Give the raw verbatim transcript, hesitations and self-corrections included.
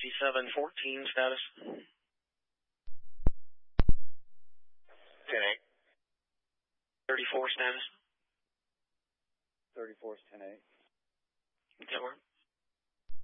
sixty-seven fourteen status. ten eight. thirty-four status. thirty-four is ten eight. That work?